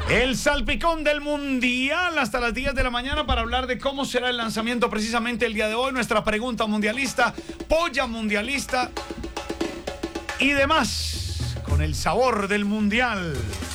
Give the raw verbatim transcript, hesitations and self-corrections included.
El salpicón del Mundial hasta las diez de la mañana para hablar de cómo será el lanzamiento precisamente el día de hoy. Nuestra pregunta mundialista, polla mundialista y demás con el sabor del Mundial.